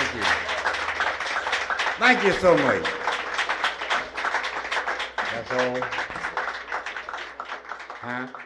Thank you. Thank you so much. That's all. Huh?